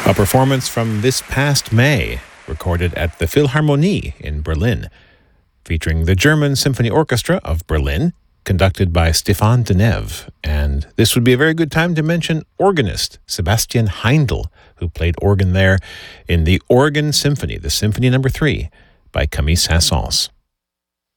A performance from this past May, recorded at the Philharmonie in Berlin, featuring the German Symphony Orchestra of Berlin, conducted by Stéphane Denève. And this would be a very good time to mention organist Sebastian Heindl, who played organ there in the Organ Symphony, the Symphony No. 3, by Camille Saint-Saëns.